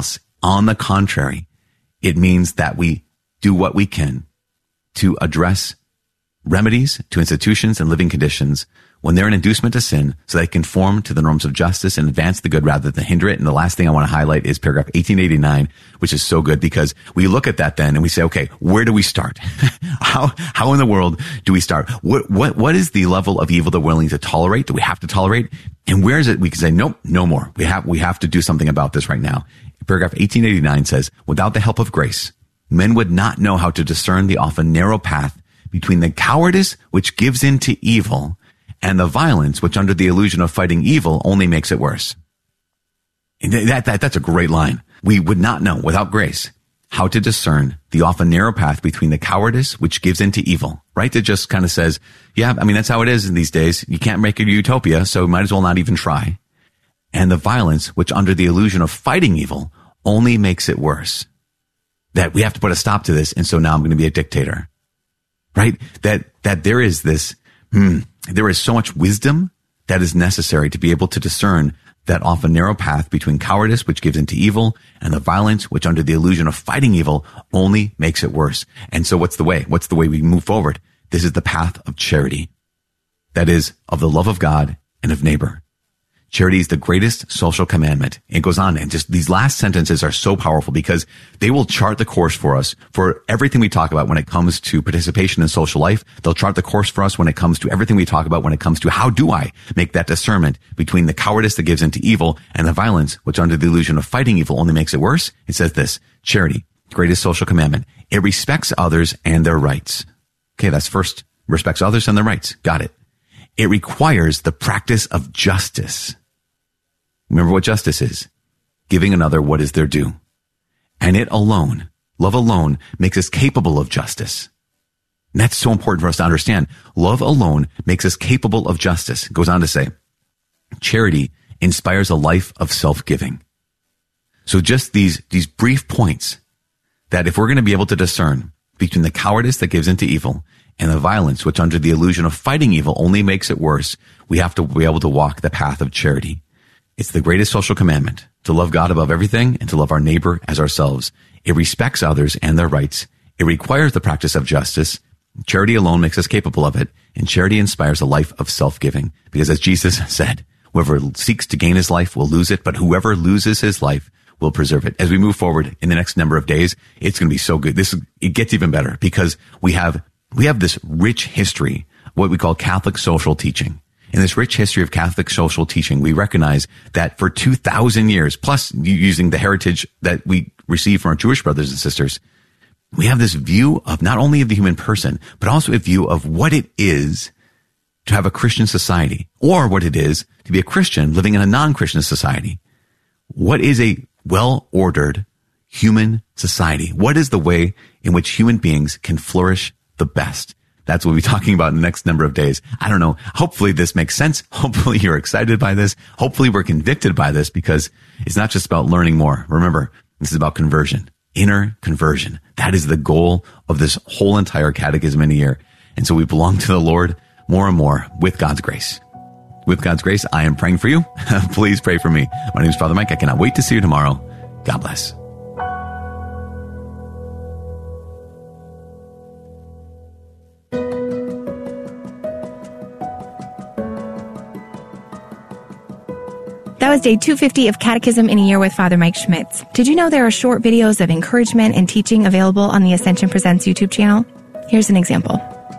else. On the contrary, it means that we do what we can to address remedies to institutions and living conditions when they're an inducement to sin, so they conform to the norms of justice and advance the good rather than hinder it. And the last thing I want to highlight is paragraph 1889, which is so good because we look at that then and we say, okay, where do we start? How in the world do we start? What is the level of evil that we're willing to tolerate, that we have to tolerate? And where is it we can say, nope, no more. We have to do something about this right now. Paragraph 1889 says, without the help of grace, men would not know how to discern the often narrow path between the cowardice which gives in to evil and the violence which under the illusion of fighting evil only makes it worse. And that's a great line. We would not know without grace how to discern the often narrow path between the cowardice which gives in to evil, right? That just kind of says, yeah, I mean, that's how it is in these days. You can't make it a utopia, so might as well not even try. And the violence which under the illusion of fighting evil only makes it worse. That we have to put a stop to this, and so now I'm going to be a dictator. Right? That there is this, there is so much wisdom that is necessary to be able to discern that often narrow path between cowardice, which gives into evil, and the violence, which under the illusion of fighting evil only makes it worse. And so what's the way? What's the way we move forward? This is the path of charity. That is, of the love of God and of neighbor. Charity is the greatest social commandment. It goes on, and just these last sentences are so powerful because they will chart the course for us for everything we talk about when it comes to participation in social life. They'll chart the course for us when it comes to everything we talk about when it comes to how do I make that discernment between the cowardice that gives into evil and the violence, which under the illusion of fighting evil only makes it worse. It says this, charity, greatest social commandment. It respects others and their rights. Okay, that's first. Respects others and their rights. Got it. It requires the practice of justice. Remember what justice is. Giving another what is their due. And it alone, love alone, makes us capable of justice. And that's so important for us to understand. Love alone makes us capable of justice. It goes on to say, charity inspires a life of self-giving. So just these brief points that if we're going to be able to discern between the cowardice that gives into evil and the violence, which under the illusion of fighting evil only makes it worse, we have to be able to walk the path of charity. It's the greatest social commandment, to love God above everything and to love our neighbor as ourselves. It respects others and their rights. It requires the practice of justice. Charity alone makes us capable of it, and charity inspires a life of self-giving. Because as Jesus said, whoever seeks to gain his life will lose it, but whoever loses his life will preserve it. As we move forward in the next number of days, it's going to be so good. It gets even better because we have this rich history, what we call Catholic social teaching. In this rich history of Catholic social teaching, we recognize that for 2,000 years, plus using the heritage that we receive from our Jewish brothers and sisters, we have this view of not only of the human person, but also a view of what it is to have a Christian society, or what it is to be a Christian living in a non-Christian society. What is a well-ordered human society? What is the way in which human beings can flourish the best? That's what we'll be talking about in the next number of days. I don't know. Hopefully this makes sense. Hopefully you're excited by this. Hopefully we're convicted by this because it's not just about learning more. Remember, this is about conversion, inner conversion. That is the goal of this whole entire catechism in a year. And so we belong to the Lord more and more with God's grace. With God's grace, I am praying for you. Please pray for me. My name is Father Mike. I cannot wait to see you tomorrow. God bless. That was day 250 of Catechism in a Year with Father Mike Schmitz. Did you know there are short videos of encouragement and teaching available on the Ascension Presents YouTube channel? Here's an example.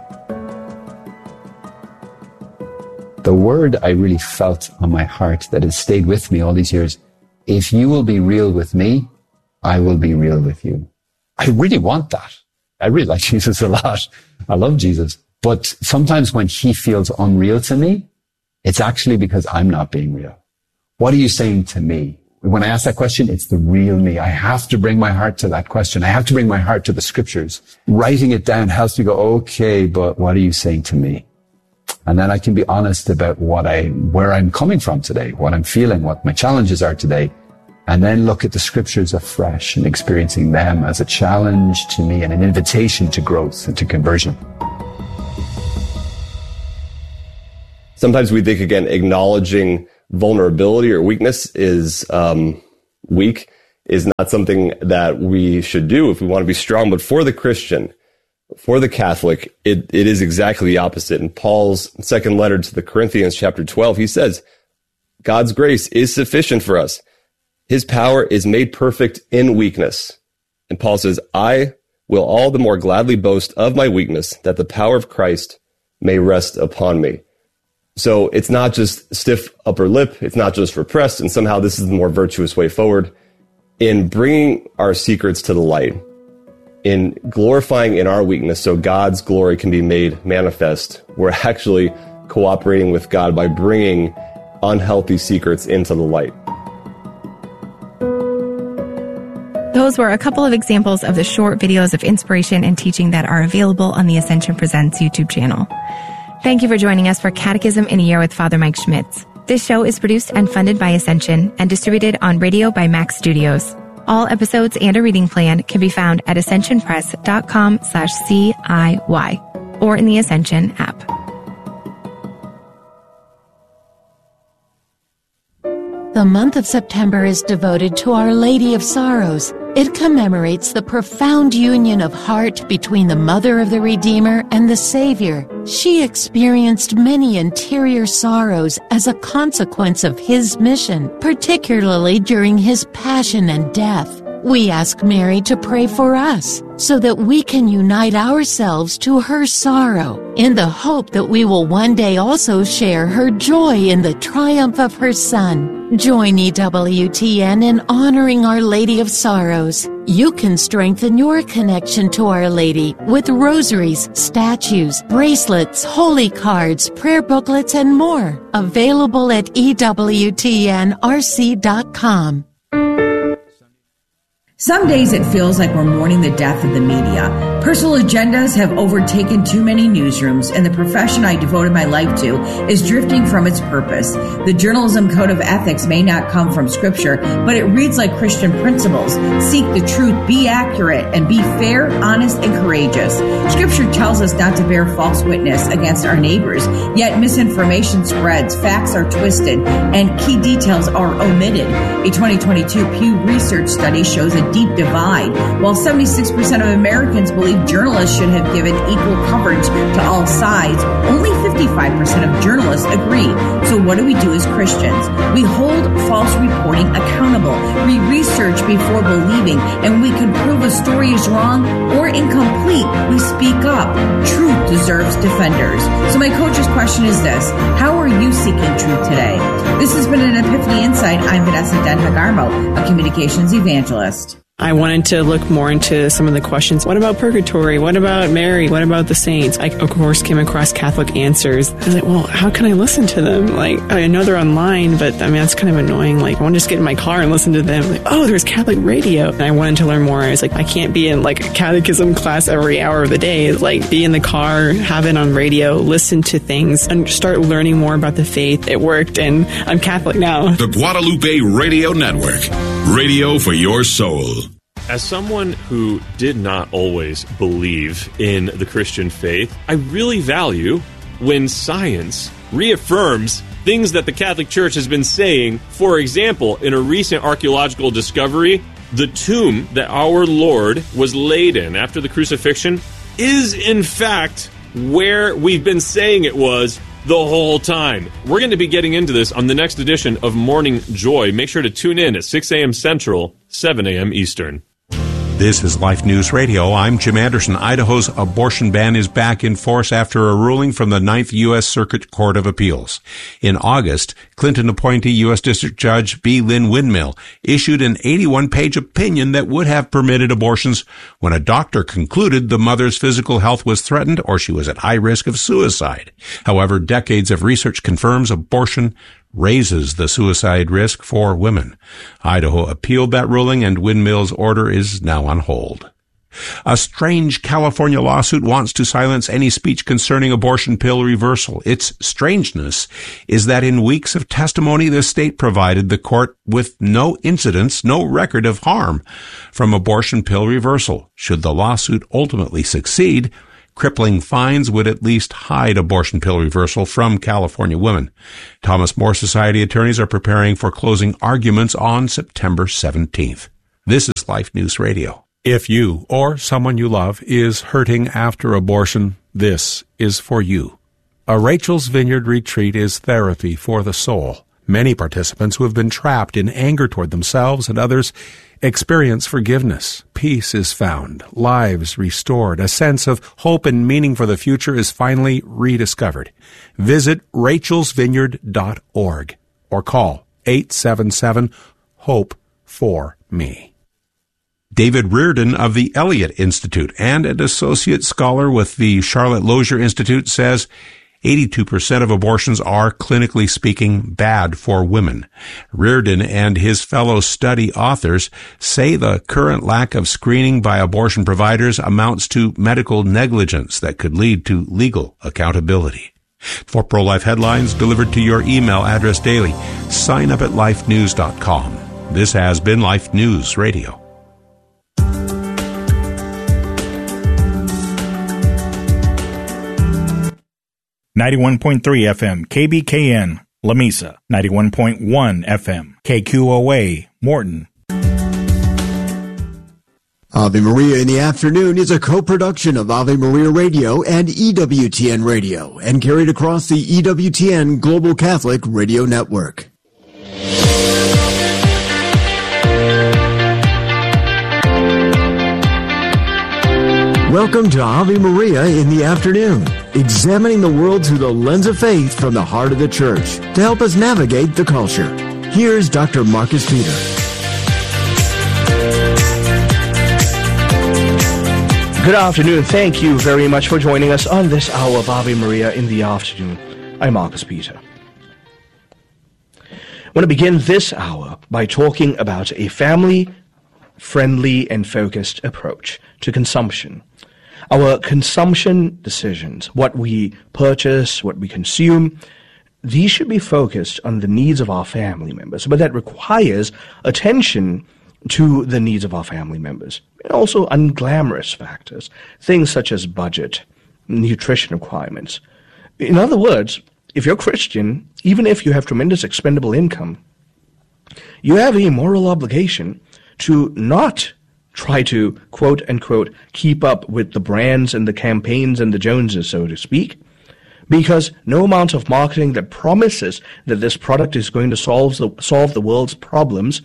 The word I really felt on my heart that has stayed with me all these years, if you will be real with me, I will be real with you. I really want that. I really like Jesus a lot. I love Jesus. But sometimes when he feels unreal to me, it's actually because I'm not being real. What are you saying to me? When I ask that question, it's the real me. I have to bring my heart to that question. I have to bring my heart to the scriptures. Writing it down helps me go, okay, but what are you saying to me? And then I can be honest about where I'm coming from today, what I'm feeling, what my challenges are today. And then look at the scriptures afresh and experiencing them as a challenge to me and an invitation to growth and to conversion. Sometimes we think, again, acknowledging vulnerability or weakness is weak. is not something that we should do if we want to be strong. But for the Christian, for the Catholic, it is exactly the opposite. In Paul's second letter to the Corinthians, chapter 12, he says, God's grace is sufficient for us. His power is made perfect in weakness. And Paul says, I will all the more gladly boast of my weakness, that the power of Christ may rest upon me. So it's not just stiff upper lip. It's not just repressed. And somehow this is the more virtuous way forward in bringing our secrets to the light, in glorifying in our weakness so God's glory can be made manifest. We're actually cooperating with God by bringing unhealthy secrets into the light. Those were a couple of examples of the short videos of inspiration and teaching that are available on the Ascension Presents YouTube channel. Thank you for joining us for Catechism in a Year with Father Mike Schmitz. This show is produced and funded by Ascension and distributed on radio by Max Studios. All episodes and a reading plan can be found at ascensionpress.com/CIY or in the Ascension app. The month of September is devoted to Our Lady of Sorrows. It commemorates the profound union of heart between the Mother of the Redeemer and the Savior. She experienced many interior sorrows as a consequence of His mission, particularly during His passion and death. We ask Mary to pray for us so that we can unite ourselves to her sorrow in the hope that we will one day also share her joy in the triumph of her Son. Join EWTN in honoring Our Lady of Sorrows. You can strengthen your connection to Our Lady with rosaries, statues, bracelets, holy cards, prayer booklets, and more. Available at EWTNRC.com. Some days it feels like we're mourning the death of the media. Personal agendas have overtaken too many newsrooms, and the profession I devoted my life to is drifting from its purpose. The journalism code of ethics may not come from Scripture, but it reads like Christian principles. Seek the truth, be accurate, and be fair, honest, and courageous. Scripture tells us not to bear false witness against our neighbors, yet misinformation spreads, facts are twisted, and key details are omitted. A 2022 Pew Research study shows a deep divide. While 76% of Americans believe journalists should have given equal coverage to all sides, only 55% of journalists agree. So what do we do as Christians? We hold false reporting accountable. We research before believing, and we can prove a story is wrong or incomplete. We speak up. Truth deserves defenders. So my coach's question is this: how are you seeking truth today? This has been an Epiphany Insight. I'm Vanessa Den Hagarmo, a communications evangelist. I wanted to look more into some of the questions. What about purgatory? What about Mary? What about the saints? I, of course, came across Catholic Answers. I was like, well, how can I listen to them? Like, I know they're online, but I mean, that's kind of annoying. Like, I want to just get in my car and listen to them. Like, oh, there's Catholic radio. And I wanted to learn more. I was like, I can't be in like a catechism class every hour of the day. It's like, be in the car, have it on radio, listen to things, and start learning more about the faith. It worked, and I'm Catholic now. The Guadalupe Radio Network. Radio for your soul. As someone who did not always believe in the Christian faith, I really value when science reaffirms things that the Catholic Church has been saying. For example, in a recent archaeological discovery, the tomb that our Lord was laid in after the crucifixion is, in fact, where we've been saying it was the whole time. We're going to be getting into this on the next edition of Morning Joy. Make sure to tune in at 6 a.m. Central, 7 a.m. Eastern. This is Life News Radio. I'm Jim Anderson. Idaho's abortion ban is back in force after a ruling from the 9th U.S. Circuit Court of Appeals. In August, Clinton appointee U.S. District Judge B. Lynn Windmill issued an 81-page opinion that would have permitted abortions when a doctor concluded the mother's physical health was threatened or she was at high risk of suicide. However, decades of research confirms abortion raises the suicide risk for women. Idaho appealed that ruling, and Windmill's order is now on hold. A strange California lawsuit wants to silence any speech concerning abortion pill reversal. Its strangeness is that in weeks of testimony, the state provided the court with no incidents, no record of harm from abortion pill reversal. Should the lawsuit ultimately succeed, crippling fines would at least hide abortion pill reversal from California women. Thomas More Society attorneys are preparing for closing arguments on September 17th. This is Life News Radio. If you or someone you love is hurting after abortion, this is for you. A Rachel's Vineyard retreat is therapy for the soul. Many participants who have been trapped in anger toward themselves and others experience forgiveness. Peace is found, lives restored, a sense of hope and meaning for the future is finally rediscovered. Visit rachelsvineyard.org or call 877-HOPE-4-ME. David Reardon of the Elliott Institute and an associate scholar with the Charlotte Lozier Institute says 82% of abortions are, clinically speaking, bad for women. Reardon and his fellow study authors say the current lack of screening by abortion providers amounts to medical negligence that could lead to legal accountability. For pro-life headlines delivered to your email address daily, sign up at lifenews.com. This has been Life News Radio. .3 FM, KBKN, Lamesa, 91.1 FM, KQOA, Morton. Ave Maria in the Afternoon is a co-production of Ave Maria Radio and EWTN Radio and carried across the EWTN Global Catholic Radio Network. Welcome to Ave Maria in the Afternoon, examining the world through the lens of faith from the heart of the Church to help us navigate the culture. Here's Dr. Marcus Peter. Good afternoon. Thank you very much for joining us on this hour of Ave Maria in the Afternoon. I'm Marcus Peter. I want to begin this hour by talking about a family-friendly and focused approach to consumption. Our consumption decisions, what we purchase, what we consume, these should be focused on the needs of our family members, but that requires attention to the needs of our family members, and also unglamorous factors, things such as budget, nutrition requirements. In other words, if you're Christian, even if you have tremendous expendable income, you have a moral obligation to not try to, quote-unquote, keep up with the brands and the campaigns and the Joneses, so to speak, because no amount of marketing that promises that this product is going to solve the world's problems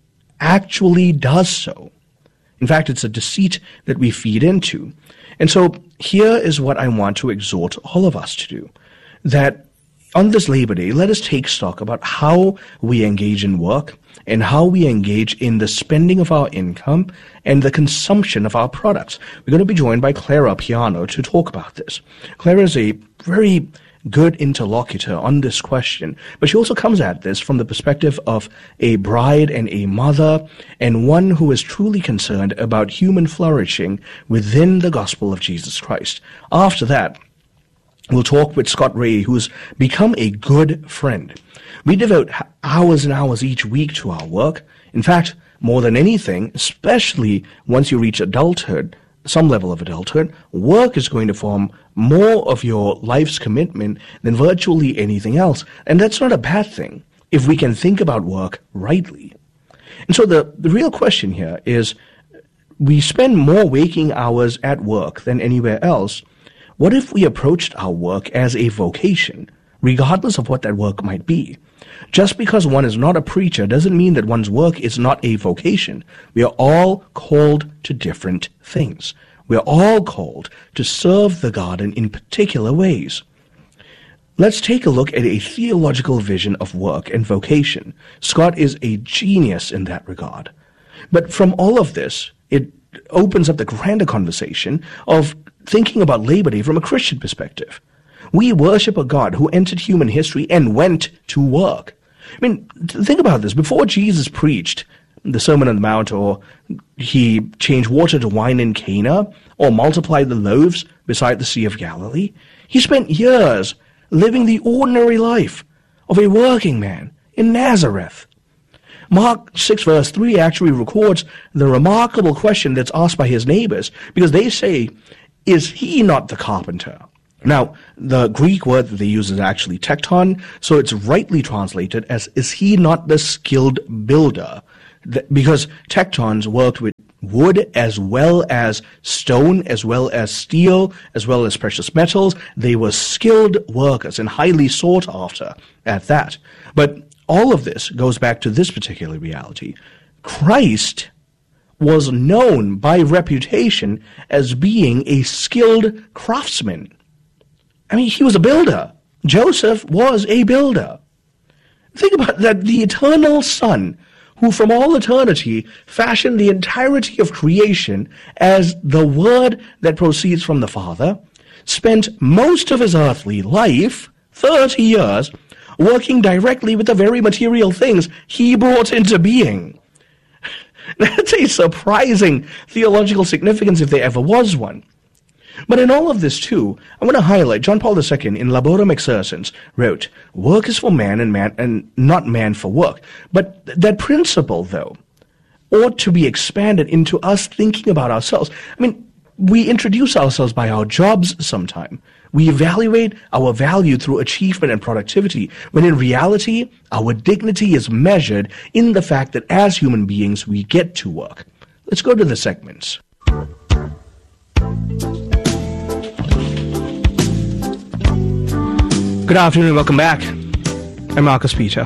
actually does so. In fact, it's a deceit that we feed into. And so here is what I want to exhort all of us to do, that on this Labor Day, let us take stock about how we engage in work and how we engage in the spending of our income and the consumption of our products. We're going to be joined by Clara Piano to talk about this. Clara is a very good interlocutor on this question, but she also comes at this from the perspective of a bride and a mother, and one who is truly concerned about human flourishing within the gospel of Jesus Christ. After that, we'll talk with Scott Ray, who's become a good friend. We devote hours and hours each week to our work. In fact, more than anything, especially once you reach adulthood, some level of adulthood, work is going to form more of your life's commitment than virtually anything else. And that's not a bad thing if we can think about work rightly. And so the real question here is, we spend more waking hours at work than anywhere else. What if we approached our work as a vocation, regardless of what that work might be? Just because one is not a preacher doesn't mean that one's work is not a vocation. We are all called to different things. We are all called to serve the garden in particular ways. Let's take a look at a theological vision of work and vocation. Scott is a genius in that regard. But from all of this, it opens up the grander conversation of thinking about Labor Day from a Christian perspective. We worship a God who entered human history and went to work. I mean, think about this. Before Jesus preached the Sermon on the Mount, or he changed water to wine in Cana, or multiplied the loaves beside the Sea of Galilee, he spent years living the ordinary life of a working man in Nazareth. Mark 6 verse 3 actually records the remarkable question that's asked by his neighbors, because they say, "Is he not the carpenter?" Now, the Greek word that they use is actually tekton, so it's rightly translated as, "Is he not the skilled builder?" because tectons worked with wood as well as stone, as well as steel, as well as precious metals. They were skilled workers and highly sought after at that. But all of this goes back to this particular reality. Christ was known by reputation as being a skilled craftsman. I mean, he was a builder. Joseph was a builder. Think about that, the eternal Son, who from all eternity fashioned the entirety of creation as the Word that proceeds from the Father, spent most of his earthly life, 30 years, working directly with the very material things he brought into being. That's a surprising theological significance if there ever was one. But in all of this, too, I want to highlight John Paul II in Laborem Exercens wrote, "Work is for man and not man for work." But that principle, though, ought to be expanded into us thinking about ourselves. I mean, we introduce ourselves by our jobs sometime. We evaluate our value through achievement and productivity, when in reality, our dignity is measured in the fact that as human beings, we get to work. Let's go to the segments. Good afternoon, welcome back. I'm Marcus Peter.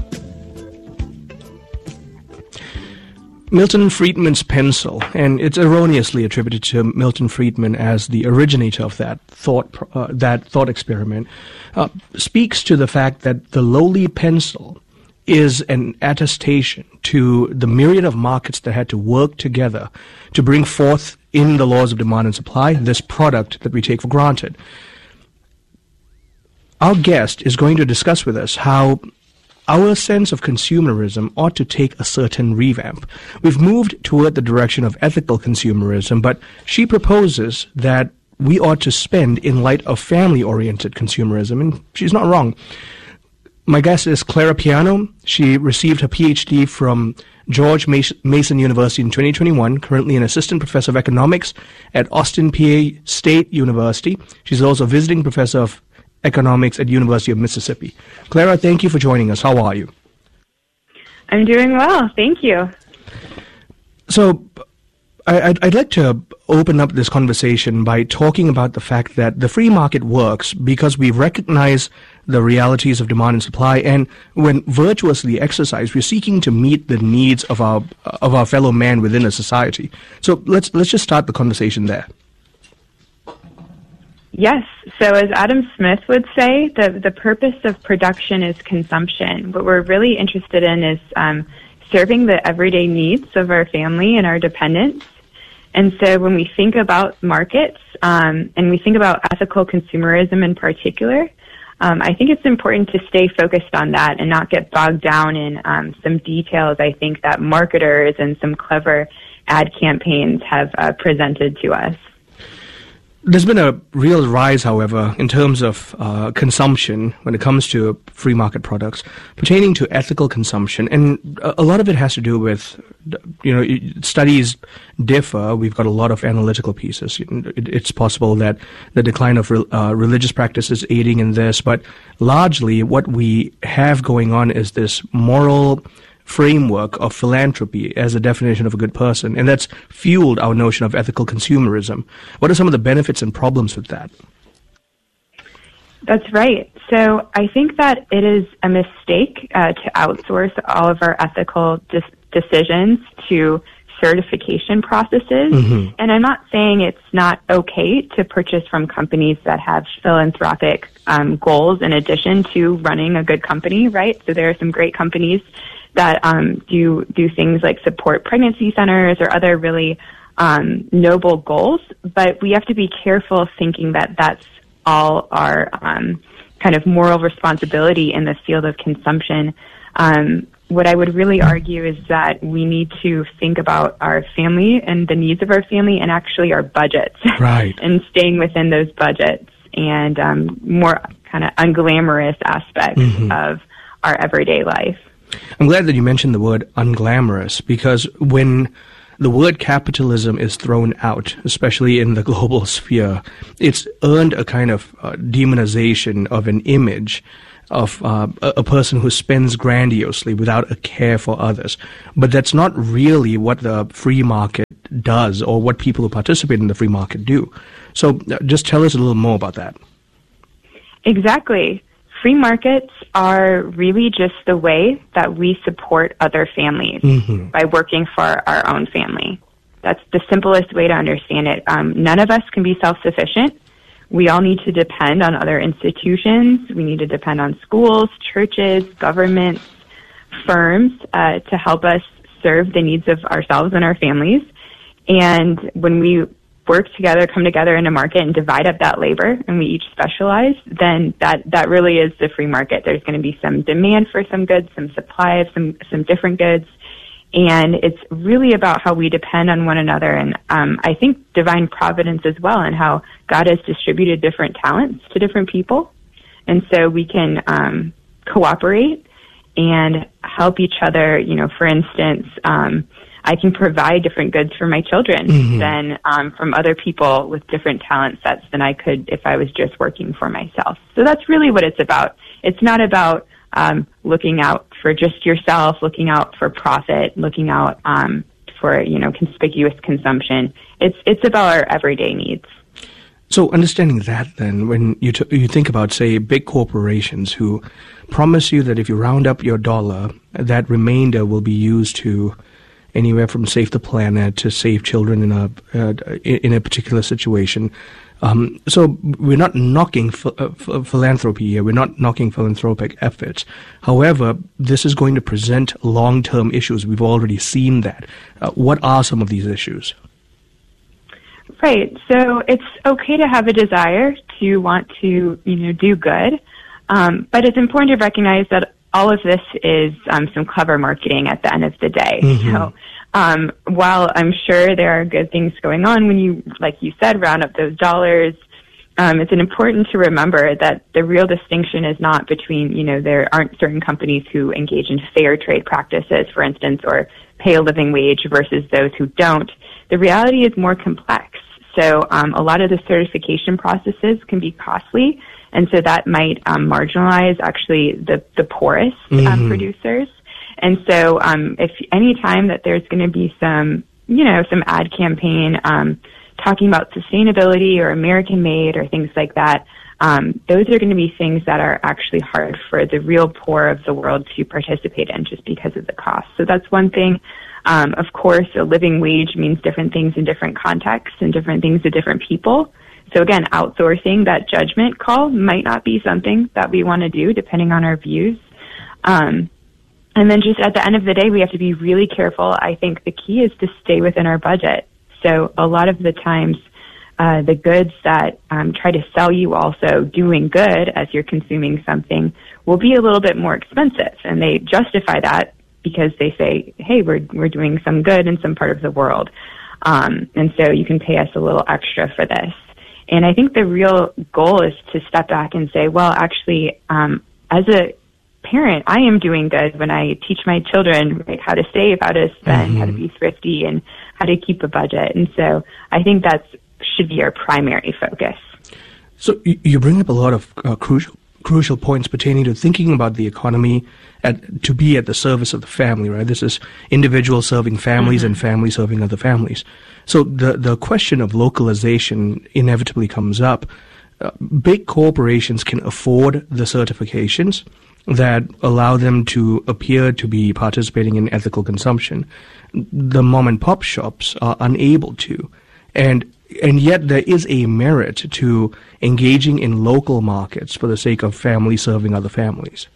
Milton Friedman's pencil, and it's erroneously attributed to Milton Friedman as the originator of that thought experiment, speaks to the fact that the lowly pencil is an attestation to the myriad of markets that had to work together to bring forth in the laws of demand and supply this product that we take for granted. Our guest is going to discuss with us how our sense of consumerism ought to take a certain revamp. We've moved toward the direction of ethical consumerism, but she proposes that we ought to spend in light of family-oriented consumerism, and she's not wrong. My guest is Clara Piano. She received her PhD from George Mason University in 2021, currently an assistant professor of economics at Austin Peay State University. She's also a visiting professor of economics at University of Mississippi. Clara, thank you for joining us. How are you? I'm doing well. Thank you. So I'd like to open up this conversation by talking about the fact that the free market works because we recognize the realities of demand and supply, and when virtuously exercised, we're seeking to meet the needs of our fellow man within a society. So let's just start the conversation there. Yes. So as Adam Smith would say, the purpose of production is consumption. What we're really interested in is serving the everyday needs of our family and our dependents. And so when we think about markets and we think about ethical consumerism in particular, I think it's important to stay focused on that and not get bogged down in some details I think that marketers and some clever ad campaigns have presented to us. There's been a real rise, however, in terms of consumption when it comes to free market products pertaining to ethical consumption. And a lot of it has to do with, studies differ. We've got a lot of analytical pieces. It's possible that the decline of religious practice is aiding in this, but largely what we have going on is this moral framework of philanthropy as a definition of a good person, and that's fueled our notion of ethical consumerism. What are some of the benefits and problems with that? That's right. So I think that it is a mistake to outsource all of our ethical decisions to certification processes. Mm-hmm. And I'm not saying it's not okay to purchase from companies that have philanthropic goals in addition to running a good company, right? So there are some great companies that do things like support pregnancy centers or other really noble goals, but we have to be careful thinking that that's all our kind of moral responsibility in the field of consumption. What I would really argue is that we need to think about our family and the needs of our family and actually our budgets. Right. And staying within those budgets and more kind of unglamorous aspects mm-hmm. of our everyday life. I'm glad that you mentioned the word unglamorous, because when the word capitalism is thrown out, especially in the global sphere, it's earned a kind of demonization of an image of a person who spends grandiosely without a care for others. But that's not really what the free market does, or what people who participate in the free market do. So just tell us a little more about that. Exactly. Free markets are really just the way that we support other families by working for our own family. That's the simplest way to understand it. None of us can be self-sufficient. We all need to depend on other institutions. We need to depend on schools, churches, governments, firms to help us serve the needs of ourselves and our families. And when we work together, come together in a market and divide up that labor, and we each specialize, then that really is the free market. There's going to be some demand for some goods, some supply of some different goods, and it's really about how we depend on one another. And I think divine providence as well, and how God has distributed different talents to different people, and so we can cooperate and help each other. You know, for instance, I can provide different goods for my children than from other people with different talent sets than I could if I was just working for myself. So that's really what it's about. It's not about looking out for just yourself, looking out for profit, looking out for, you know, conspicuous consumption. It's about our everyday needs. So understanding that, then, when you think about, say, big corporations who promise you that if you round up your dollar, that remainder will be used to anywhere from save the planet to save children in a particular situation. So we're not knocking philanthropy here. We're not knocking philanthropic efforts. However, this is going to present long-term issues. We've already seen that. What are some of these issues? Right. So it's okay to have a desire to want to, you know, do good, but it's important to recognize that all of this is some clever marketing at the end of the day. So while I'm sure there are good things going on when you, like you said, round up those dollars, it's important to remember that the real distinction is not between, you know, there aren't certain companies who engage in fair trade practices, for instance, or pay a living wage versus those who don't. The reality is more complex. So a lot of the certification processes can be costly, and so that might marginalize actually the poorest producers. And so if any time that there's going to be some ad campaign talking about sustainability or American made or things like that, those are going to be things that are actually hard for the real poor of the world to participate in just because of the cost. So that's one thing. Of course, a living wage means different things in different contexts and different things to different people. So again, outsourcing that judgment call might not be something that we want to do depending on our views. And then just at the end of the day, we have to be really careful. I think the key is to stay within our budget. So a lot of the times, the goods that try to sell you also doing good as you're consuming something will be a little bit more expensive. And they justify that because they say, hey, we're doing some good in some part of the world. And so you can pay us a little extra for this. And I think the real goal is to step back and say, well, actually, as a parent, I am doing good when I teach my children, right, how to save, how to spend, how to be thrifty, and how to keep a budget. And so I think that should be our primary focus. So you bring up a lot of crucial points pertaining to thinking about the economy to be at the service of the family, right? This is individuals serving families and families serving other families. So the question of localization inevitably comes up. Big corporations can afford the certifications that allow them to appear to be participating in ethical consumption. The mom and pop shops are unable to. And yet there is a merit to engaging in local markets for the sake of families serving other families.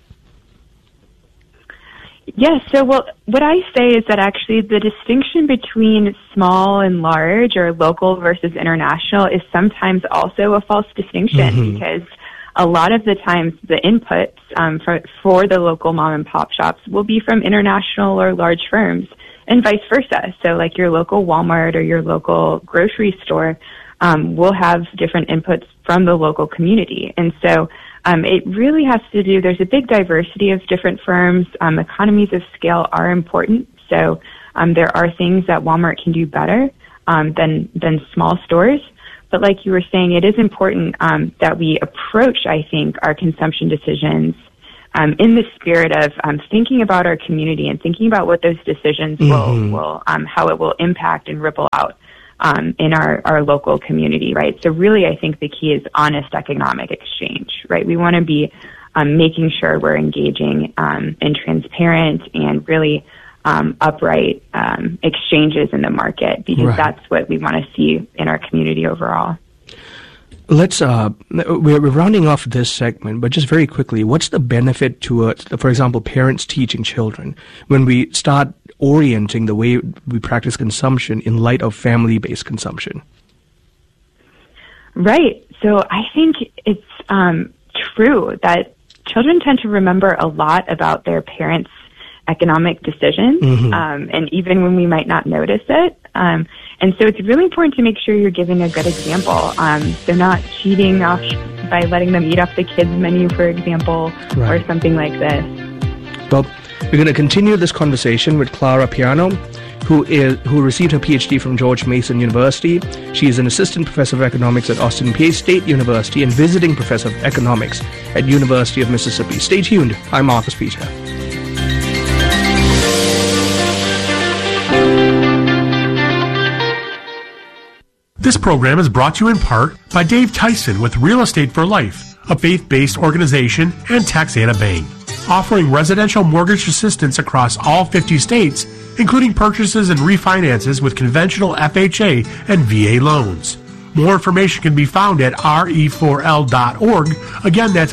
Yes, so what I say is that actually the distinction between small and large or local versus international is sometimes also a false distinction because a lot of the times the inputs for the local mom and pop shops will be from international or large firms and vice versa. So like your local Walmart or your local grocery store will have different inputs from the local community. And so it really has to do, there's a big diversity of different firms. Economies of scale are important. So there are things that Walmart can do better than small stores. But like you were saying, it is important that we approach, I think, our consumption decisions in the spirit of thinking about our community and thinking about what those decisions will how it will impact and ripple out in our local community, right? So really, I think the key is honest economic exchange, right? We want to be making sure we're engaging in transparent and really upright exchanges in the market, because that's what we want to see in our community overall. Let's we're rounding off this segment, but just very quickly, what's the benefit to, for example, parents teaching children when we start orienting the way we practice consumption in light of family-based consumption? Right. So I think it's true that children tend to remember a lot about their parents' economic decisions, and even when we might not notice it. And so it's really important to make sure you're giving a good example. So not cheating off by letting them eat off the kids' menu, for example, or something like this. Well, we're going to continue this conversation with Clara Piano, who received her PhD from George Mason University. She is an assistant professor of economics at Austin Peay State University and visiting professor of economics at University of Mississippi. Stay tuned. I'm Marcus Peter. This program is brought to you in part by Dave Tyson with Real Estate for Life, a faith-based organization, and Texana Bank, offering residential mortgage assistance across all 50 states, including purchases and refinances with conventional FHA and VA loans. More information can be found at re4l.org. Again, that's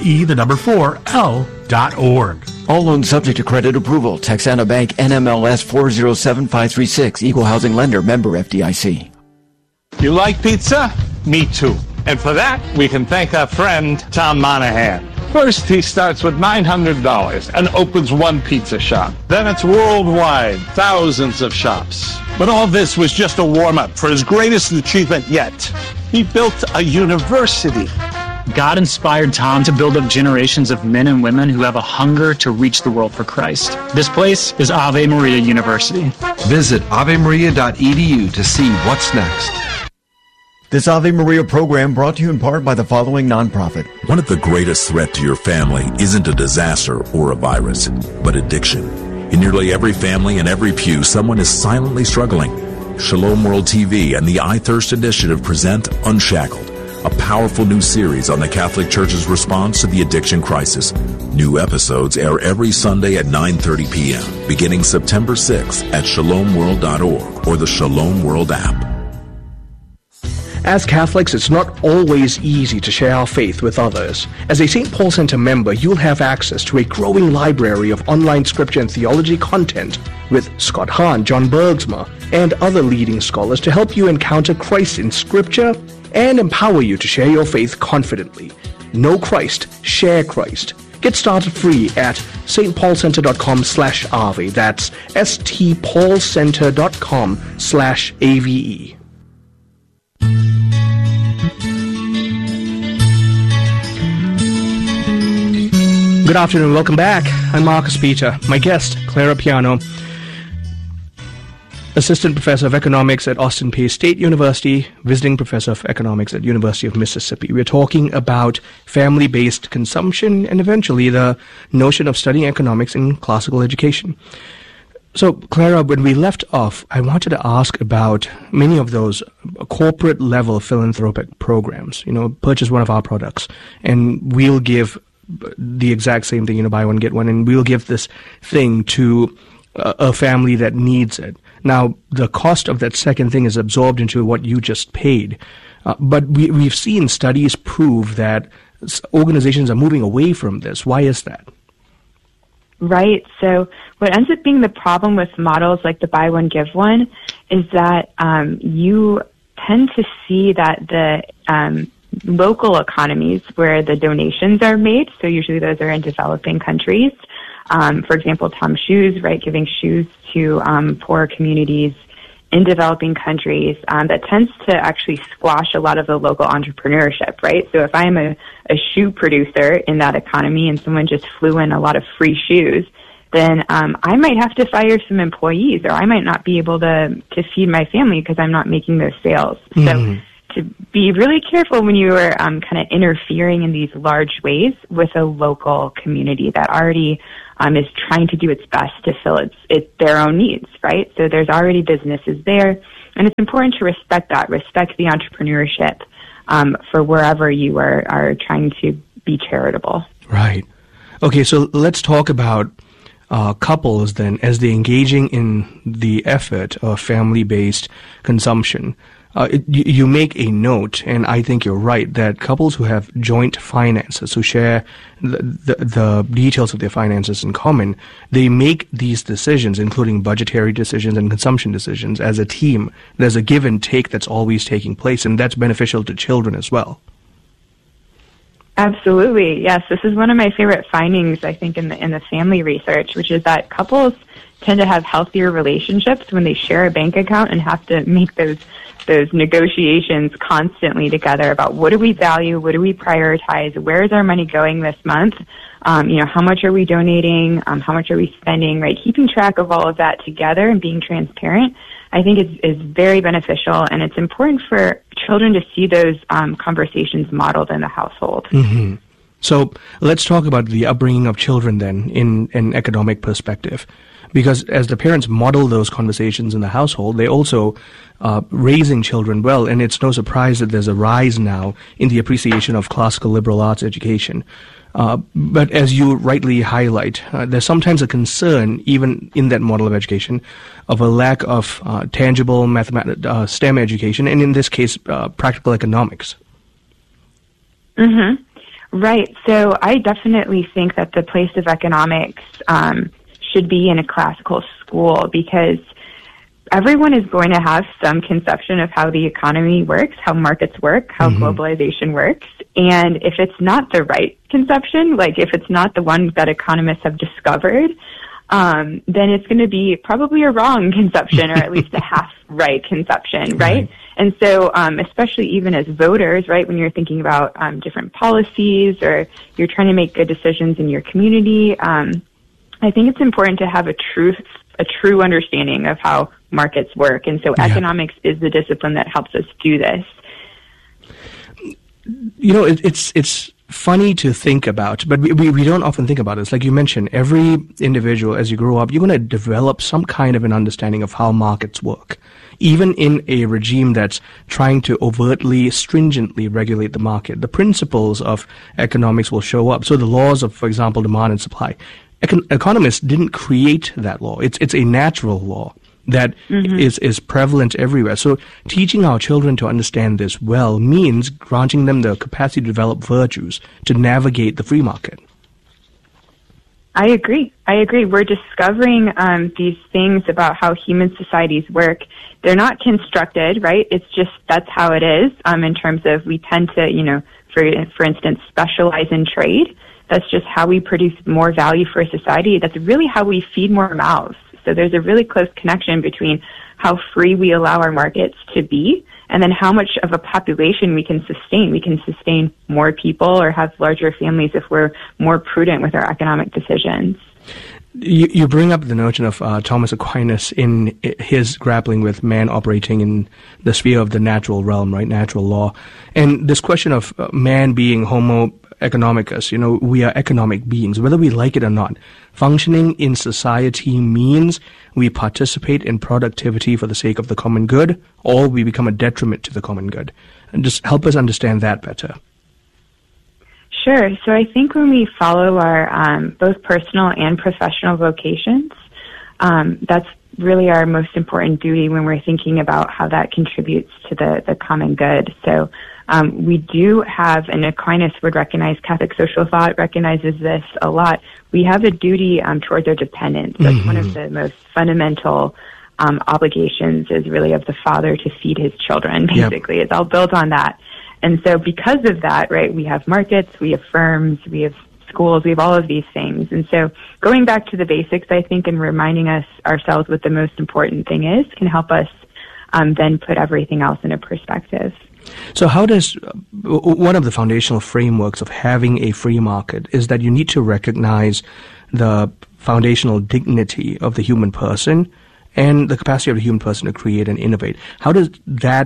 re4l.org. All loans subject to credit approval. Texana Bank, NMLS 407536, Equal Housing Lender, member FDIC. You like pizza? Me too. And for that, we can thank our friend, Tom Monahan. First, he starts with $900 and opens one pizza shop. Then it's worldwide, thousands of shops. But all this was just a warm-up for his greatest achievement yet. He built a university. God inspired Tom to build up generations of men and women who have a hunger to reach the world for Christ. This place is Ave Maria University. Visit avemaria.edu to see what's next. This Ave Maria program brought to you in part by the following nonprofit. One of the greatest threats to your family isn't a disaster or a virus, but addiction. In nearly every family and every pew, someone is silently struggling. Shalom World TV and the I Thirst Initiative present Unshackled, a powerful new series on the Catholic Church's response to the addiction crisis. New episodes air every Sunday at 9:30 p.m., beginning September 6th at shalomworld.org or the Shalom World app. As Catholics, it's not always easy to share our faith with others. As a St. Paul Center member, you'll have access to a growing library of online scripture and theology content with Scott Hahn, John Bergsma, and other leading scholars to help you encounter Christ in Scripture and empower you to share your faith confidently. Know Christ, share Christ. Get started free at stpaulcenter.com/Ave. That's stpaulcenter.com/AVE. Good afternoon, welcome back. I'm Marcus Peter. My guest, Clara Piano, Assistant Professor of Economics at Austin Peay State University, Visiting Professor of Economics at University of Mississippi. We're talking about family-based consumption and eventually the notion of studying economics in classical education. So, Clara, when we left off, I wanted to ask about many of those corporate-level philanthropic programs. You know, purchase one of our products, and we'll give the exact same thing, buy one, get one, and we'll give this thing to a family that needs it. Now, the cost of that second thing is absorbed into what you just paid. But we've seen studies prove that organizations are moving away from this. Why is that? Right. So what ends up being the problem with models like the buy one, give one is that you tend to see that the local economies where the donations are made, so usually those are in developing countries. For example, Tom Shoes, right, giving shoes to poor communities in developing countries, that tends to actually squash a lot of the local entrepreneurship, right? So if I am a shoe producer in that economy and someone just flew in a lot of free shoes, then I might have to fire some employees, or I might not be able to feed my family because I'm not making those sales. So be really careful when you are kind of interfering in these large ways with a local community that already is trying to do its best to fill their own needs, right? So there's already businesses there, and it's important to respect that, respect the entrepreneurship for wherever you are trying to be charitable. Right. Okay, so let's talk about couples then as they're engaging in the effort of family-based consumption. You make a note, and I think you're right, that couples who have joint finances, who share the details of their finances in common, they make these decisions, including budgetary decisions and consumption decisions, as a team. There's a give and take that's always taking place, and that's beneficial to children as well. Absolutely, yes. This is one of my favorite findings, I think, in the family research, which is that couples tend to have healthier relationships when they share a bank account and have to make those negotiations constantly together about what do we value, what do we prioritize, where is our money going this month, how much are we donating, how much are we spending, right? Keeping track of all of that together and being transparent, I think is very beneficial, and it's important for children to see those conversations modeled in the household. Mm-hmm. So let's talk about the upbringing of children then in an economic perspective. Because as the parents model those conversations in the household, they also raising children well, and it's no surprise that there's a rise now in the appreciation of classical liberal arts education. But as you rightly highlight, there's sometimes a concern, even in that model of education, of a lack of tangible STEM education, and in this case, practical economics. Mm-hmm. Right. So I definitely think that the place of economics should be in a classical school, because everyone is going to have some conception of how the economy works, how markets work, how globalization works. And if it's not the right conception, like if it's not the one that economists have discovered, then it's going to be probably a wrong conception, or at least a half-right conception, right? And so, especially even as voters, right, when you're thinking about different policies or you're trying to make good decisions in your community, I think it's important to have a true understanding of how markets work. And so economics is the discipline that helps us do this. It's funny to think about, but we don't often think about this. Like you mentioned, every individual, as you grow up, you're going to develop some kind of an understanding of how markets work. Even in a regime that's trying to overtly, stringently regulate the market, the principles of economics will show up. So the laws of, for example, demand and supply. Economists didn't create that law. It's a natural law that is prevalent everywhere. So teaching our children to understand this well means granting them the capacity to develop virtues to navigate the free market. I agree. We're discovering these things about how human societies work. They're not constructed, right? It's just that's how it is in terms of we tend to, for instance, specialize in trade. That's just how we produce more value for society. That's really how we feed more mouths. So there's a really close connection between how free we allow our markets to be and then how much of a population we can sustain. We can sustain more people or have larger families if we're more prudent with our economic decisions. You bring up the notion of Thomas Aquinas in his grappling with man operating in the sphere of the natural realm, right? Natural law. And this question of man being homo economicus, we are economic beings, whether we like it or not. Functioning in society means we participate in productivity for the sake of the common good, or we become a detriment to the common good. And just help us understand that better. Sure. So I think when we follow our both personal and professional vocations, that's really our most important duty when we're thinking about how that contributes to the common good. So we do have, and Aquinas would recognize, Catholic social thought recognizes this a lot, we have a duty towards our dependents. That's one of the most fundamental obligations is really of the father to feed his children, basically. It's all built on that. And so because of that, right, we have markets, we have firms, we have schools, we have all of these things. And so going back to the basics, I think, and reminding us ourselves what the most important thing is can help us then put everything else in a perspective. So how does, one of the foundational frameworks of having a free market is that you need to recognize the foundational dignity of the human person and the capacity of the human person to create and innovate. How does that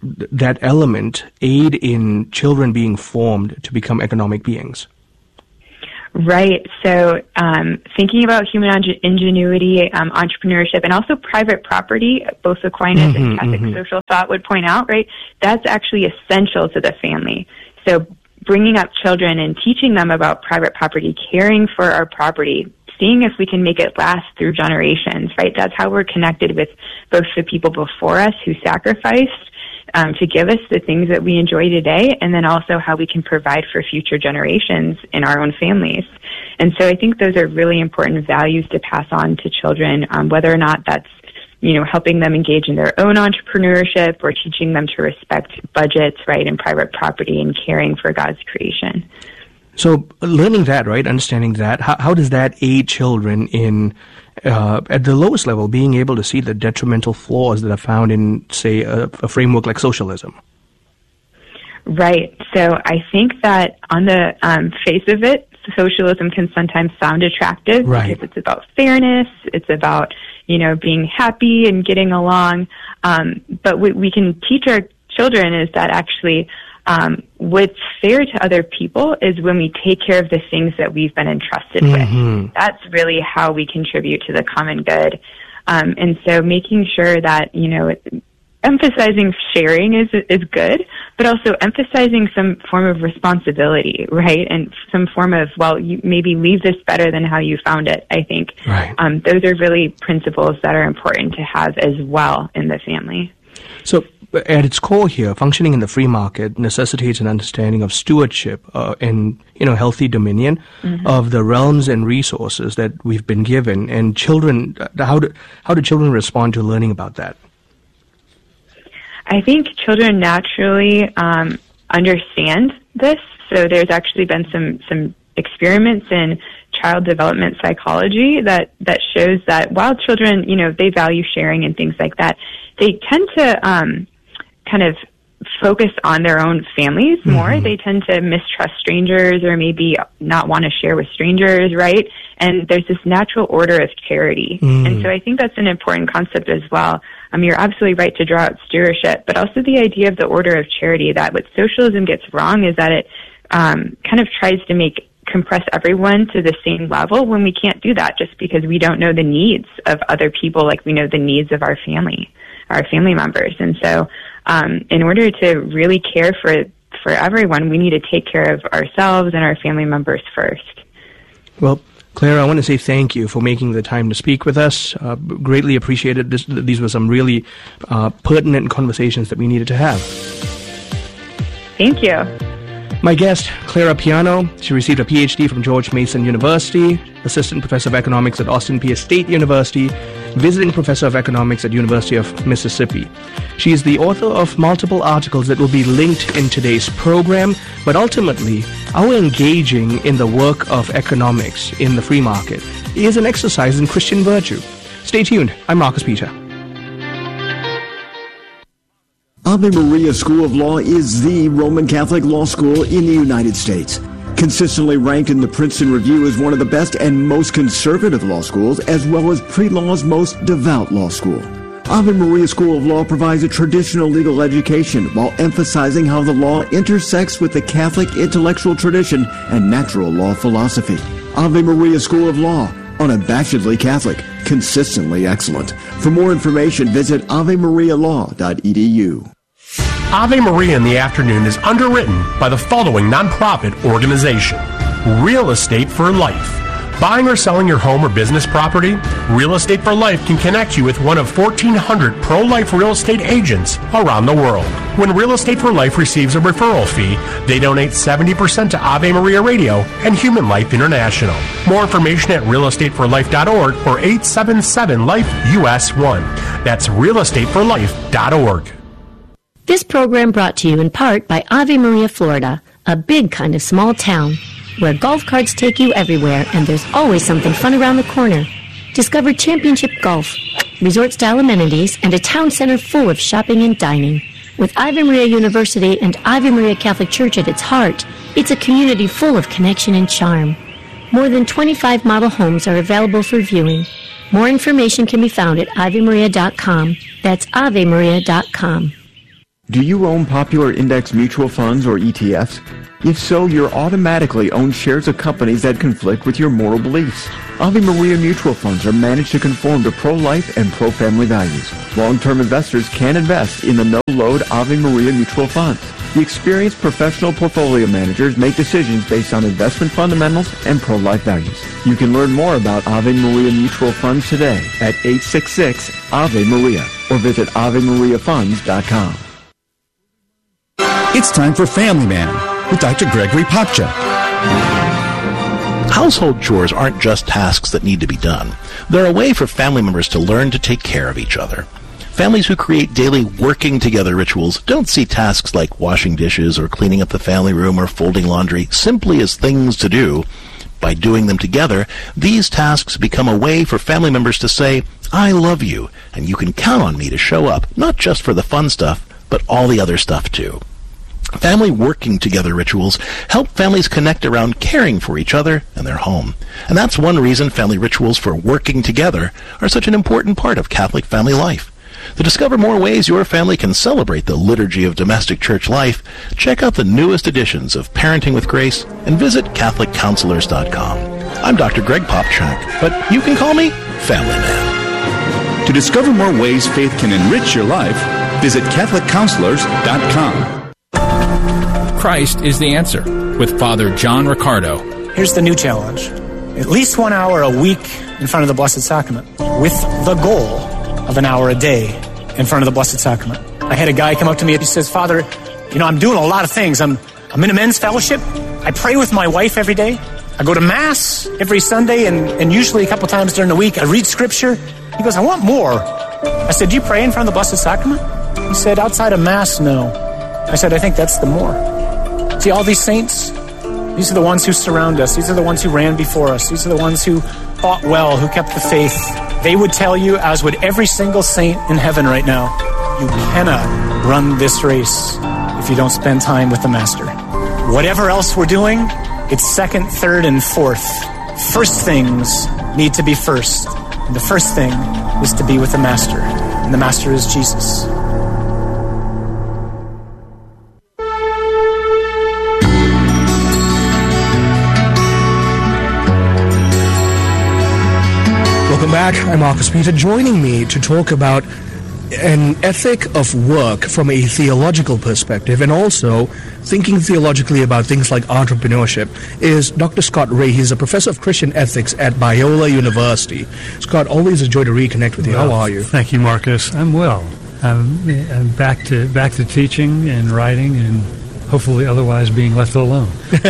that element aid in children being formed to become economic beings? Right. So thinking about human ingenuity, entrepreneurship, and also private property, both Aquinas and Catholic social thought would point out, right, that's actually essential to the family. So bringing up children and teaching them about private property, caring for our property, seeing if we can make it last through generations, right? That's how we're connected with both the people before us who sacrificed to give us the things that we enjoy today, and then also how we can provide for future generations in our own families. And so I think those are really important values to pass on to children, whether or not that's, helping them engage in their own entrepreneurship or teaching them to respect budgets, right, and private property and caring for God's creation. So learning that, right, understanding that, how does that aid children in, at the lowest level, being able to see the detrimental flaws that are found in, say, a framework like socialism? Right. So I think that on the face of it, socialism can sometimes sound attractive because it's about fairness, it's about, being happy and getting along. But what we can teach our children is that actually what's fair to other people is when we take care of the things that we've been entrusted with. That's really how we contribute to the common good. And so making sure that, emphasizing sharing is good, but also emphasizing some form of responsibility, right? And some form of, you maybe leave this better than how you found it, I think. Right. Those are really principles that are important to have as well in the family. So at its core here, functioning in the free market necessitates an understanding of stewardship and, healthy dominion of the realms and resources that we've been given. And children, how do children respond to learning about that? I think children naturally understand this. So there's actually been some experiments in child development psychology that shows that while children, they value sharing and things like that, they tend to kind of focus on their own families more. They tend to mistrust strangers or maybe not want to share with strangers, right? And there's this natural order of charity. And so I think that's an important concept as well. You're absolutely right to draw out stewardship, but also the idea of the order of charity, that what socialism gets wrong is that it kind of tries to compress everyone to the same level when we can't do that just because we don't know the needs of other people like we know the needs of our family members. And so in order to really care for everyone, we need to take care of ourselves and our family members first. Well, Clara, I want to say thank you for making the time to speak with us. Greatly appreciated. These were some really pertinent conversations that we needed to have. Thank you. My guest, Clara Piano. She received a PhD from George Mason University, Assistant Professor of Economics at Austin Peay State University, Visiting Professor of Economics at University of Mississippi. She is the author of multiple articles that will be linked in today's program, but ultimately, our engaging in the work of economics in the free market is an exercise in Christian virtue. Stay tuned. I'm Marcus Peter. Ave Maria School of Law is the Roman Catholic law school in the United States. Consistently ranked in the Princeton Review as one of the best and most conservative law schools, as well as pre-law's most devout law school. Ave Maria School of Law provides a traditional legal education while emphasizing how the law intersects with the Catholic intellectual tradition and natural law philosophy. Ave Maria School of Law, unabashedly Catholic, consistently excellent. For more information, visit avemarialaw.edu. Ave Maria in the Afternoon is underwritten by the following nonprofit organization: Real Estate for Life. Buying or selling your home or business property? Real Estate for Life can connect you with one of 1,400 pro-life real estate agents around the world. When Real Estate for Life receives a referral fee, they donate 70% to Ave Maria Radio and Human Life International. More information at realestateforlife.org or 877-LIFE-US1. That's realestateforlife.org. This program brought to you in part by Ave Maria, Florida, a big kind of small town where golf carts take you everywhere and there's always something fun around the corner. Discover Championship Golf, resort-style amenities, and a town center full of shopping and dining. With Ave Maria University and Ave Maria Catholic Church at its heart, it's a community full of connection and charm. More than 25 model homes are available for viewing. More information can be found at avemaria.com. That's avemaria.com. Do you own popular index mutual funds or ETFs? If so, you're automatically own shares of companies that conflict with your moral beliefs. Ave Maria mutual funds are managed to conform to pro-life and pro-family values. Long-term investors can invest in the no-load Ave Maria mutual funds. The experienced professional portfolio managers make decisions based on investment fundamentals and pro-life values. You can learn more about Ave Maria mutual funds today at 866-AVE-MARIA or visit AveMariaFunds.com. It's time for Family Man with Dr. Gregory Popcha. Household chores aren't just tasks that need to be done. They're a way for family members to learn to take care of each other. Families who create daily working together rituals don't see tasks like washing dishes or cleaning up the family room or folding laundry simply as things to do. By doing them together, these tasks become a way for family members to say, I love you, and you can count on me to show up, not just for the fun stuff, but all the other stuff too. Family working together rituals help families connect around caring for each other and their home. And that's one reason family rituals for working together are such an important part of Catholic family life. To discover more ways your family can celebrate the liturgy of domestic church life, check out the newest editions of Parenting with Grace and visit CatholicCounselors.com. I'm Dr. Greg Popchak, but you can call me Family Man. To discover more ways faith can enrich your life, visit CatholicCounselors.com. Christ is the answer with Father John Riccardo. Here's the new challenge. At least 1 hour a week in front of the Blessed Sacrament with the goal of an hour a day in front of the Blessed Sacrament. I had a guy come up to me and he says, Father, I'm doing a lot of things. I'm in a men's fellowship. I pray with my wife every day. I go to Mass every Sunday and usually a couple times during the week. I read Scripture. He goes, I want more. I said, do you pray in front of the Blessed Sacrament? He said, outside of Mass, no. I said, I think that's the more. See, all these saints, these are the ones who surround us. These are the ones who ran before us. These are the ones who fought well, who kept the faith. They would tell you, as would every single saint in heaven right now, you cannot run this race if you don't spend time with the Master. Whatever else we're doing, it's second, third, and fourth. First things need to be first. And the first thing is to be with the Master. And the Master is Jesus. Welcome back. I'm Marcus Peter. Joining me to talk about an ethic of work from a theological perspective and also thinking theologically about things like entrepreneurship is Dr. Scott Ray. He's a professor of Christian ethics at Biola University. Scott, always a joy to reconnect with you. How are you? Thank you, Marcus. I'm well. I'm back to teaching and writing and hopefully otherwise being left alone.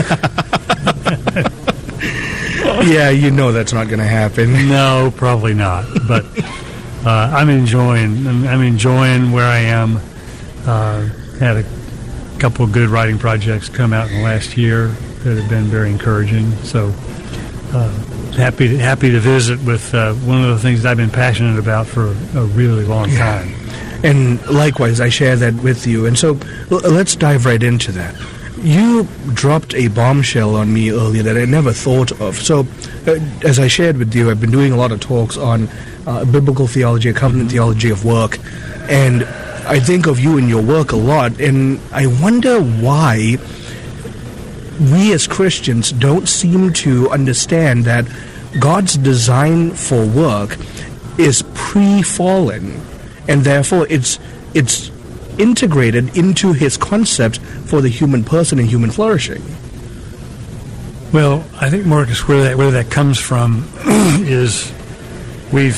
Yeah, you know that's not going to happen. No, probably not. But I'm enjoying where I am. Had a couple of good writing projects come out in the last year that have been very encouraging. So happy to visit with one of the things that I've been passionate about for a really long time. And likewise, I share that with you. And so let's dive right into that. You dropped a bombshell on me earlier that I never thought of. So, as I shared with you, I've been doing a lot of talks on biblical theology, a covenant theology of work, and I think of you and your work a lot, and I wonder why we as Christians don't seem to understand that God's design for work is pre-fallen, and therefore it's integrated into his concept for the human person and human flourishing. Well, I think, Marcus, where that comes from is we've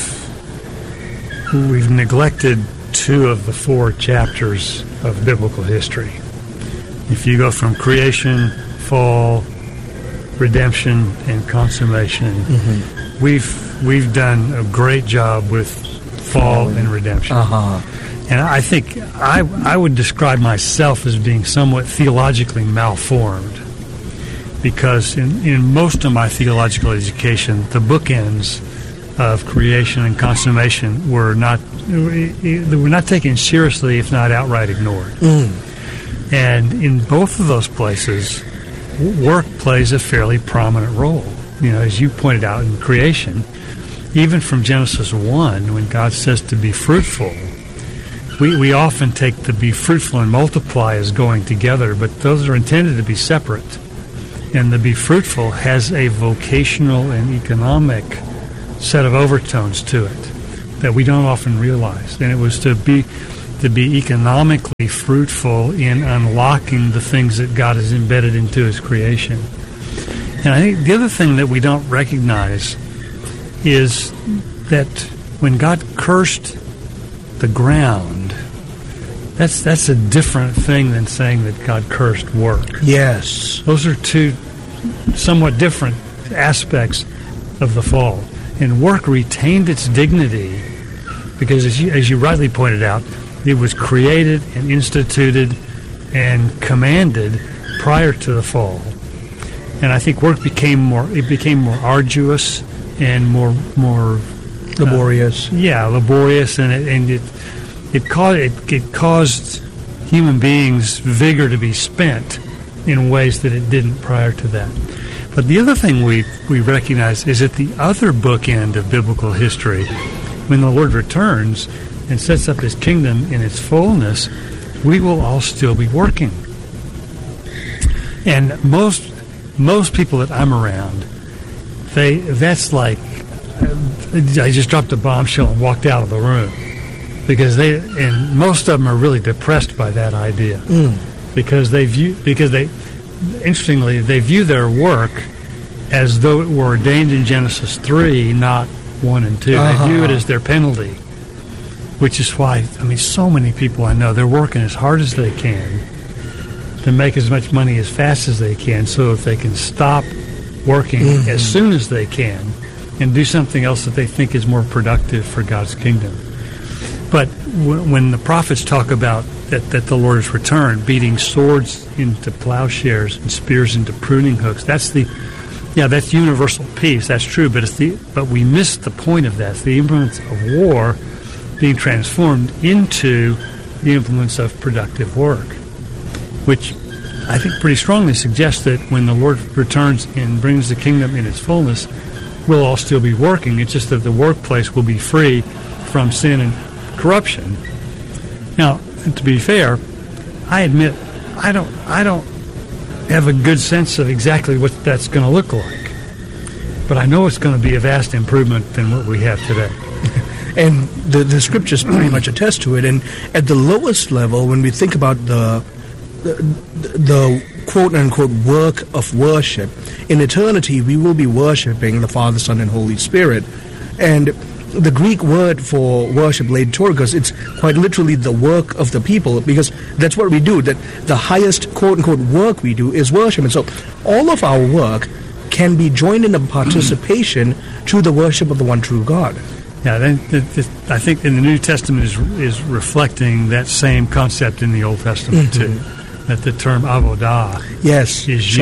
neglected 2 of the 4 chapters of biblical history. If you go from creation, fall, redemption, and consummation, we've done a great job with fall and redemption. And I think I would describe myself as being somewhat theologically malformed, because in most of my theological education, the bookends of creation and consummation were not taken seriously, if not outright ignored. And in both of those places, work plays a fairly prominent role. As you pointed out in creation, even from Genesis 1, when God says to be fruitful, we often take the be fruitful and multiply as going together, but those are intended to be separate. And the be fruitful has a vocational and economic set of overtones to it that we don't often realize. And it was to be economically fruitful in unlocking the things that God has embedded into His creation. And I think the other thing that we don't recognize is that when God cursed the ground, that's a different thing than saying that God cursed work. Yes. Those are two somewhat different aspects of the fall. And work retained its dignity because, as you rightly pointed out, it was created and instituted and commanded prior to the fall. And I think work became more arduous and more laborious. Laborious, and it caused human beings' vigor to be spent in ways that it didn't prior to that. But the other thing we recognize is at the other bookend of biblical history, when the Lord returns and sets up His kingdom in its fullness, we will all still be working. And most people that I'm around, that's like, I just dropped a bombshell and walked out of the room, because and most of them are really depressed by that idea, because interestingly they view their work as though it were ordained in Genesis 3, not 1 and 2. They view it as their penalty, which is why, so many people I know, they're working as hard as they can to make as much money as fast as they can, so if they can stop working as soon as they can and do something else that they think is more productive for God's kingdom. But when the prophets talk about that the Lord has returned, beating swords into plowshares and spears into pruning hooks, that's universal peace. That's true, but we miss the point of that. It's the implements of war being transformed into the implements of productive work, which I think pretty strongly suggests that when the Lord returns and brings the kingdom in its fullness, we'll all still be working. It's just that the workplace will be free from sin and corruption. Now, to be fair, I admit I don't have a good sense of exactly what that's going to look like, but I know it's going to be a vast improvement than what we have today. And the scriptures pretty much attest to it. And at the lowest level, when we think about the quote-unquote work of worship, in eternity we will be worshiping the Father, Son, and Holy Spirit. And the Greek word for worship, liturgos, it's quite literally the work of the people, because that's what we do, that the highest quote-unquote work we do is worship. And so all of our work can be joined in a participation to the worship of the one true God. Yeah, I think in the New Testament is reflecting that same concept in the Old Testament too. That the term avodah is used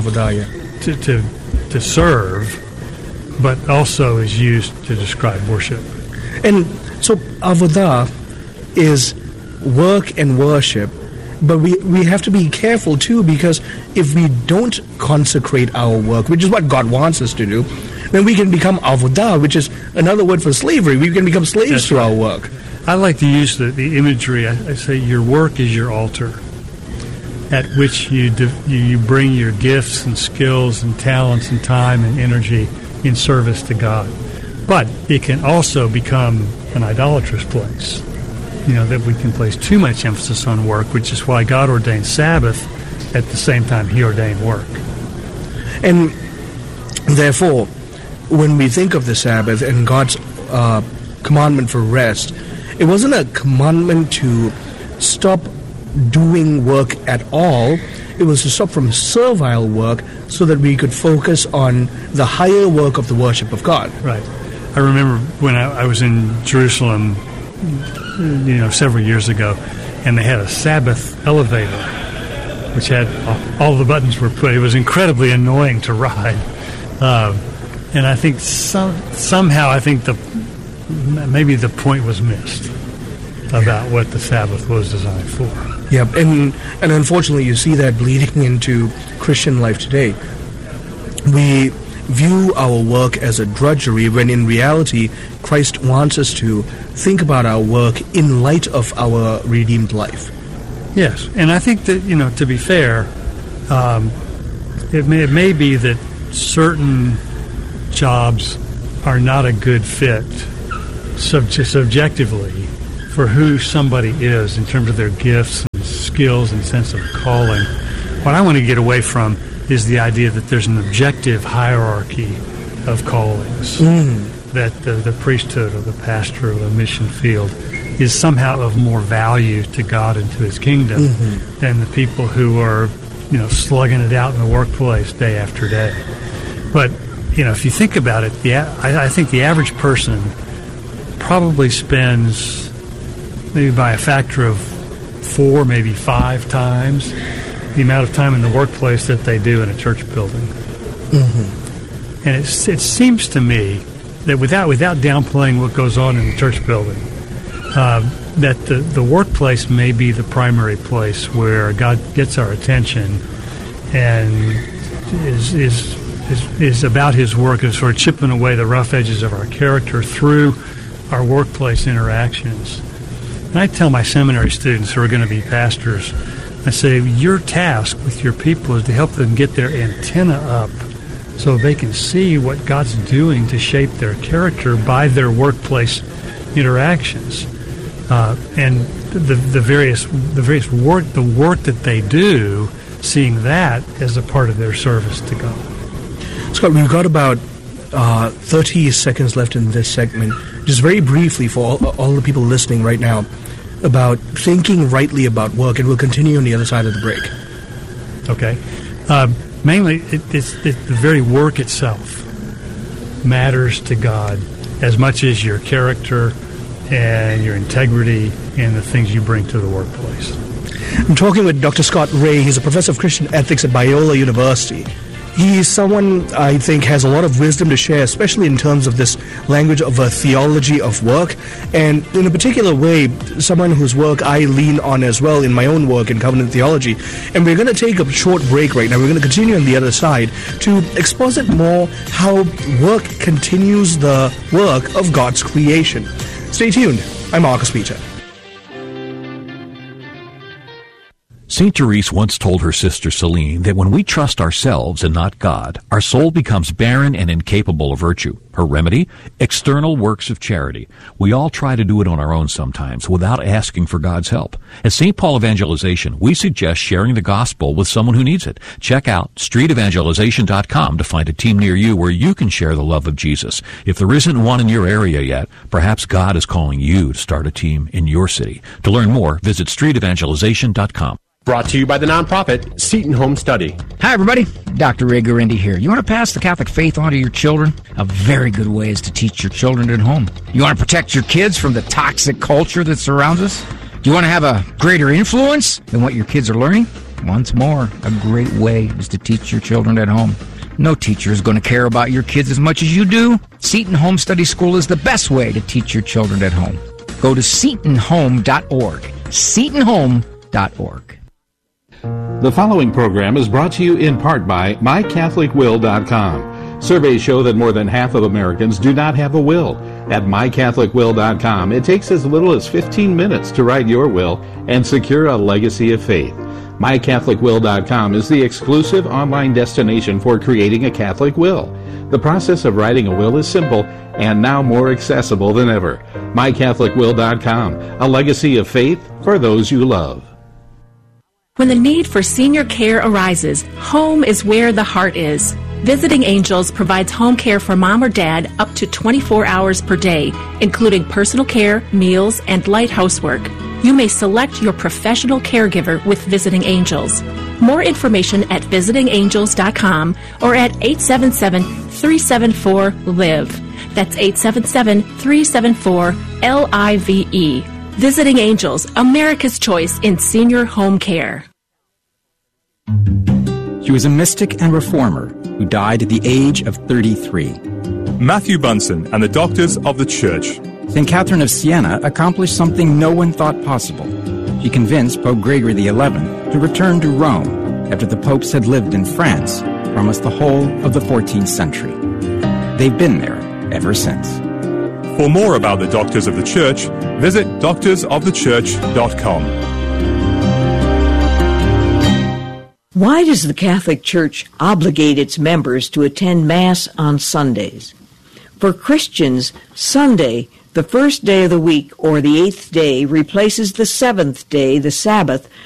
to serve, but also is used to describe worship. And so avodah is work and worship, but we have to be careful too, because if we don't consecrate our work, which is what God wants us to do, then we can become avodah, which is another word for slavery. We can become slaves to our work. I like to use the imagery. I say your work is your altar, at which you bring your gifts and skills and talents and time and energy in service to God. But it can also become an idolatrous place, that we can place too much emphasis on work, which is why God ordained Sabbath at the same time He ordained work. And therefore, when we think of the Sabbath and God's commandment for rest, it wasn't a commandment to stop doing work at all. It was to stop from servile work so that we could focus on the higher work of the worship of God. Right. I remember when I was in Jerusalem, several years ago, and they had a Sabbath elevator, which had all the buttons were put. It was incredibly annoying to ride. And I think somehow maybe the point was missed about what the Sabbath was designed for. Yeah, and unfortunately you see that bleeding into Christian life today. view our work as a drudgery when in reality Christ wants us to think about our work in light of our redeemed life. Yes, and I think that, to be fair, it may be that certain jobs are not a good fit subjectively for who somebody is in terms of their gifts and skills and sense of calling. What I want to get away from is the idea that there's an objective hierarchy of callings, that the priesthood or the pastor or the mission field is somehow of more value to God and to His kingdom than the people who are, slugging it out in the workplace day after day. But, if you think about it, I think the average person probably spends maybe by a factor of 4, maybe 5 times the amount of time in the workplace that they do in a church building. And it seems to me that without downplaying what goes on in the church building, that the workplace may be the primary place where God gets our attention and is about His work of sort of chipping away the rough edges of our character through our workplace interactions. And I tell my seminary students who are going to be pastors, I say, your task with your people is to help them get their antenna up so they can see what God's doing to shape their character by their workplace interactions. And the various work that they do, seeing that as a part of their service to God. Scott, we've got about 30 seconds left in this segment. Just very briefly for all the people listening right now about thinking rightly about work, and we'll continue on the other side of the break. Okay. Mainly, it's the very work itself matters to God as much as your character and your integrity and the things you bring to the workplace. I'm talking with Dr. Scott Rae. He's a professor of Christian ethics at Biola University. He's someone I think has a lot of wisdom to share, especially in terms of this language of a theology of work, and in a particular way, someone whose work I lean on as well in my own work in covenant theology. And we're going to take a short break right now. We're going to continue on the other side to exposit more how work continues the work of God's creation. Stay tuned. I'm Marcus Peter. St. Therese once told her sister Celine that when we trust ourselves and not God, our soul becomes barren and incapable of virtue. Her remedy? External works of charity. We all try to do it on our own sometimes without asking for God's help. At St. Paul Evangelization, we suggest sharing the gospel with someone who needs it. Check out streetevangelization.com to find a team near you where you can share the love of Jesus. If there isn't one in your area yet, perhaps God is calling you to start a team in your city. To learn more, visit streetevangelization.com. Brought to you by the nonprofit Seton Home Study. Hi, everybody. Dr. Ray Guarendi here. You want to pass the Catholic faith on to your children? A very good way is to teach your children at home. You want to protect your kids from the toxic culture that surrounds us? Do you want to have a greater influence than what your kids are learning? Once more, a great way is to teach your children at home. No teacher is going to care about your kids as much as you do. Seton Home Study School is the best way to teach your children at home. Go to setonhome.org. setonhome.org. The following program is brought to you in part by MyCatholicWill.com. Surveys show that more than half of Americans do not have a will. At MyCatholicWill.com, it takes as little as 15 minutes to write your will and secure a legacy of faith. MyCatholicWill.com is the exclusive online destination for creating a Catholic will. The process of writing a will is simple and now more accessible than ever. MyCatholicWill.com, a legacy of faith for those you love. When the need for senior care arises, home is where the heart is. Visiting Angels provides home care for mom or dad up to 24 hours per day, including personal care, meals, and light housework. You may select your professional caregiver with Visiting Angels. More information at visitingangels.com or at 877-374-LIVE. That's 877-374-LIVE. Visiting Angels, America's choice in senior home care. He was a mystic and reformer who died at the age of 33. Matthew Bunsen and the Doctors of the Church. St. Catherine of Siena accomplished something no one thought possible. She convinced Pope Gregory XI to return to Rome after the popes had lived in France for almost the whole of the 14th century. They've been there ever since. For more about the Doctors of the Church, visit doctorsofthechurch.com. Why does the Catholic Church obligate its members to attend Mass on Sundays? For Christians, Sunday, the first day of the week or the eighth day, replaces the seventh day, the Sabbath,